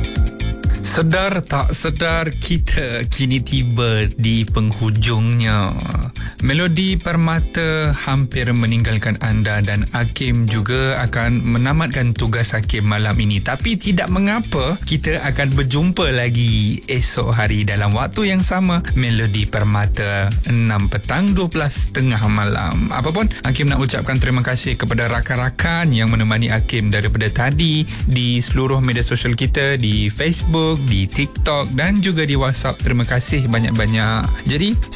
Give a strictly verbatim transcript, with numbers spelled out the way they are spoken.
Sedar tak sedar, kita kini tiba di penghujungnya. Melodi Permata hampir meninggalkan anda dan Hakim juga akan menamatkan tugas Hakim malam ini. Tapi tidak mengapa, kita akan berjumpa lagi esok hari dalam waktu yang sama. Melodi Permata enam petang, dua belas tengah malam. Apapun, Hakim nak ucapkan terima kasih kepada rakan-rakan yang menemani Hakim daripada tadi di seluruh media sosial kita, di Facebook, di TikTok dan juga di WhatsApp. Terima kasih banyak-banyak. Jadi